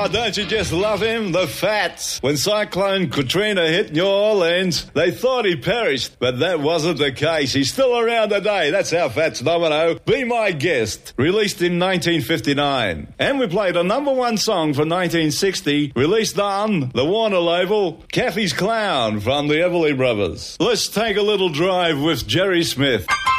Oh, don't you just love him? The Fats. When Cyclone Katrina hit New Orleans, they thought he perished, but that wasn't the case. He's still around today. That's our Fats Domino. Be My Guest, released in 1959. And we played a number one song from 1960, released on the Warner label, Caffey's Clown from the Everly Brothers. Let's take a little drive with Jerry Smith.